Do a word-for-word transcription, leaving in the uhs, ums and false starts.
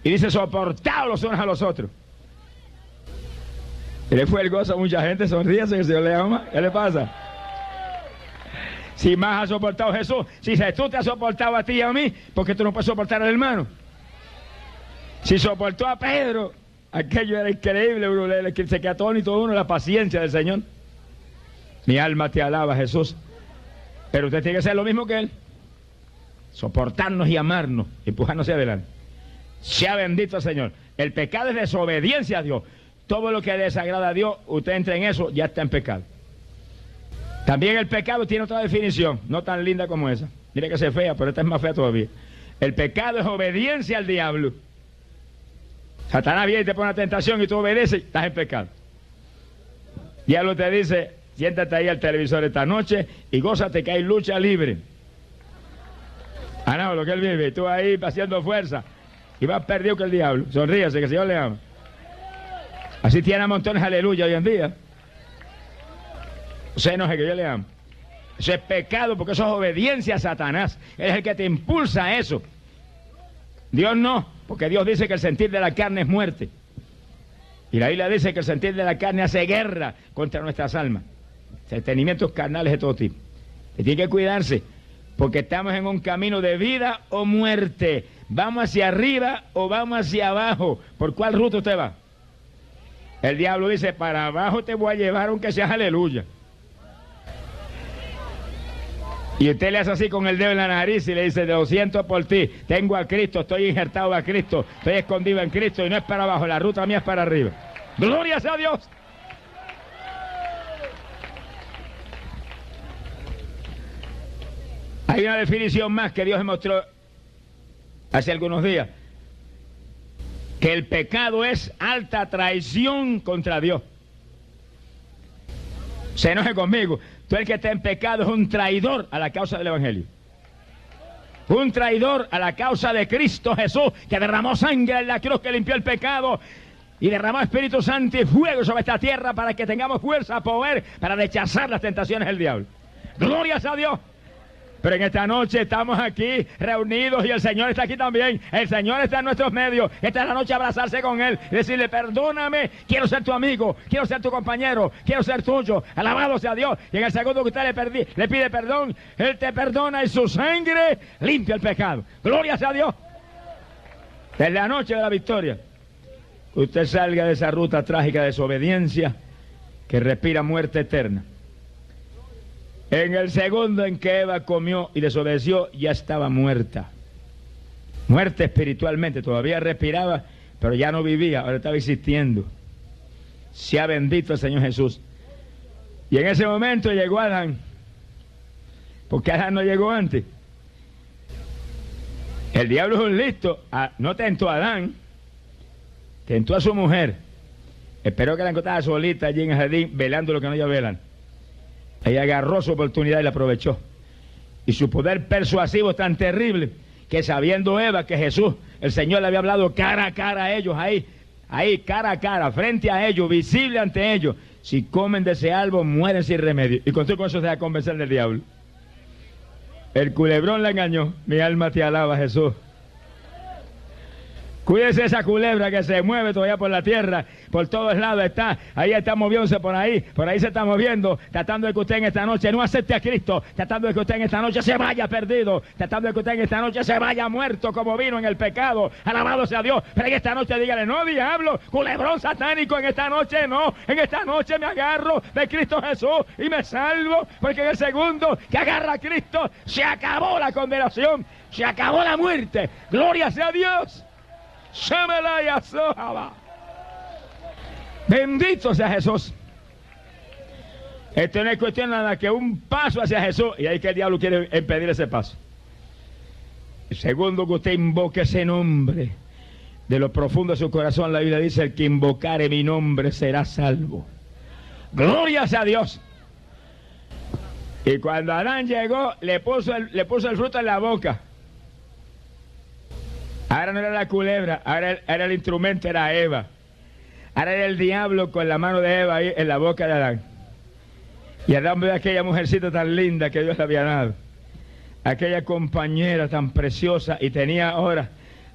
Y dice, soportaos los unos a los otros. Y le fue el gozo a mucha gente, sonríase que el Señor le ama. ¿Qué le pasa? Si más ha soportado Jesús, si Jesús te ha soportado a ti y a mí, ¿por qué tú no puedes soportar al hermano? Si soportó a Pedro, aquello era increíble, uno se queda atónito uno, la paciencia del Señor. Mi alma te alaba, Jesús. Pero usted tiene que ser lo mismo que Él. Soportarnos y amarnos, empujarnos hacia adelante. Sea bendito el Señor. El pecado es desobediencia a Dios. Todo lo que desagrada a Dios, usted entra en eso, ya está en pecado. También el pecado tiene otra definición, no tan linda como esa. Mire que se fea, pero esta es más fea todavía. El pecado es obediencia al diablo. Satanás viene y te pone una tentación y tú obedeces, estás en pecado. Diablo te dice, siéntate ahí al televisor esta noche y gózate que hay lucha libre. Ah, no, lo que él vive, tú ahí haciendo fuerza y vas perdido que el diablo. Sonríase, que el Señor le ama. Así tiene montones aleluya hoy en día. Se enoje que yo le amo. Eso es pecado porque eso es obediencia a Satanás. Él es el que te impulsa a eso. Dios no, porque Dios dice que el sentir de la carne es muerte. Y la Biblia dice que el sentir de la carne hace guerra contra nuestras almas. Entretenimientos carnales de todo tipo. Y tiene que cuidarse, porque estamos en un camino de vida o muerte. ¿Vamos hacia arriba o vamos hacia abajo? ¿Por cuál ruta usted va? El diablo dice, para abajo te voy a llevar aunque seas aleluya. Y usted le hace así con el dedo en la nariz y le dice, lo siento por ti, tengo a Cristo, estoy injertado a Cristo, estoy escondido en Cristo y no es para abajo, la ruta mía es para arriba. ¡Gloria sea a Dios! Hay una definición más que Dios me mostró hace algunos días, que el pecado es alta traición contra Dios. Se enoje conmigo. Tú el que está en pecado es un traidor a la causa del Evangelio. Un traidor a la causa de Cristo Jesús, que derramó sangre en la cruz, que limpió el pecado y derramó Espíritu Santo y fuego sobre esta tierra para que tengamos fuerza, poder, para rechazar las tentaciones del diablo. ¡Gloria a Dios! Pero en esta noche estamos aquí reunidos y el Señor está aquí también. El Señor está en nuestros medios. Esta es la noche de abrazarse con Él y decirle, perdóname, quiero ser tu amigo, quiero ser tu compañero, quiero ser tuyo. Alabado sea Dios. Y en el segundo que usted le, perdí, le pide perdón, Él te perdona y su sangre limpia el pecado. Gloria sea a Dios. Es la noche de la victoria. Que usted salga de esa ruta trágica de desobediencia que respira muerte eterna. En el segundo en que Eva comió y desobedeció, ya estaba muerta. Muerta espiritualmente, todavía respiraba, pero ya no vivía, ahora estaba existiendo. Sea bendito el Señor Jesús. Y en ese momento llegó Adán, porque Adán no llegó antes. El diablo es un listo, no tentó a Adán, tentó a su mujer. Esperó que la encontrara solita allí en el jardín, velando lo que no ellos velan. Ella agarró su oportunidad y la aprovechó. Y su poder persuasivo es tan terrible que sabiendo Eva que Jesús, el Señor le había hablado cara a cara a ellos, ahí, ahí, cara a cara, frente a ellos, visible ante ellos, si comen de ese árbol mueren sin remedio. Y con todo eso se va a convencer del diablo. El culebrón la engañó. Mi alma te alaba, Jesús. Cuídese esa culebra que se mueve todavía por la tierra, por todos lados está, ahí está moviéndose por ahí, por ahí se está moviendo, tratando de que usted en esta noche no acepte a Cristo, tratando de que usted en esta noche se vaya perdido, tratando de que usted en esta noche se vaya muerto como vino en el pecado, alabado sea Dios, pero en esta noche dígale, no diablo, culebrón satánico, en esta noche no, en esta noche me agarro de Cristo Jesús y me salvo, porque en el segundo que agarra a Cristo se acabó la condenación, se acabó la muerte, gloria sea a Dios. Bendito sea Jesús. Esto no es cuestión nada que un paso hacia Jesús, y ahí que el diablo quiere impedir ese paso. El segundo, que usted invoque ese nombre de lo profundo de su corazón. La Biblia dice, el que invocare mi nombre será salvo. Gloria sea a Dios. Y cuando Adán llegó, le puso el, le puso el fruto en la boca. Ahora no era la culebra, ahora era el instrumento, era Eva. Ahora era el diablo con la mano de Eva ahí en la boca de Adán. Y Adán ve a aquella mujercita tan linda que Dios le había dado. Aquella compañera tan preciosa, y tenía ahora